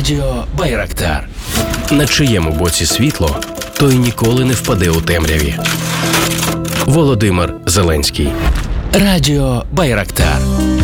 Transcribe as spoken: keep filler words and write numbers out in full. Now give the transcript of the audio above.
Радіо Байрактар. На чиєму боці світло, той ніколи не впаде у темряві. Володимир Зеленський. Радіо Байрактар.